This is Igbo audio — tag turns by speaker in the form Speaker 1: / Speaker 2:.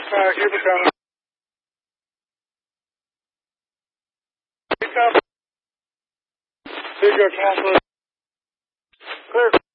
Speaker 1: keep it coming. Pick up. Pick up, cancel. Clear.